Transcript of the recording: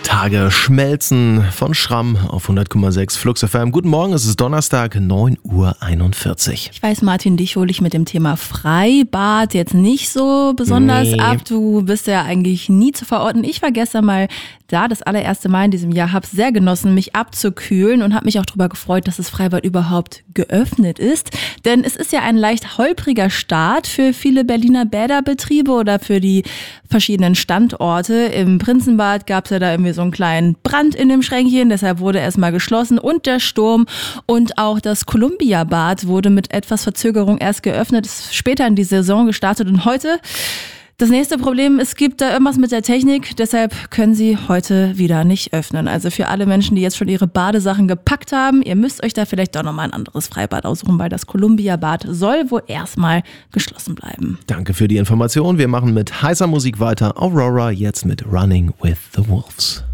Tage schmelzen von Schramm auf 100,6 Flux FM. Guten Morgen, es ist Donnerstag, 9:41 Uhr. Ich weiß, Martin, dich hole ich mit dem Thema Freibad jetzt nicht so besonders ab. Du bist ja eigentlich nie zu verorten. Ich war gestern mal da, das allererste Mal in diesem Jahr, habe sehr genossen, mich abzukühlen und habe mich auch darüber gefreut, dass das Freibad überhaupt geöffnet ist. Denn es ist ja ein leicht holpriger Start für viele Berliner Bäderbetriebe oder für die verschiedenen Standorte. Im Prinzenbad gab es ja da irgendwie so einen kleinen Brand in dem Schränkchen, deshalb wurde erstmal geschlossen und der Sturm und auch das Columbia-Bad wurde mit etwas Verzögerung erst geöffnet, ist später in die Saison gestartet und heute das nächste Problem, es gibt da irgendwas mit der Technik, deshalb können sie heute wieder nicht öffnen. Also für alle Menschen, die jetzt schon ihre Badesachen gepackt haben, ihr müsst euch da vielleicht doch nochmal ein anderes Freibad aussuchen, weil das Columbia-Bad soll wohl erstmal geschlossen bleiben. Danke für die Information. Wir machen mit heißer Musik weiter. Aurora jetzt mit Running with the Wolves.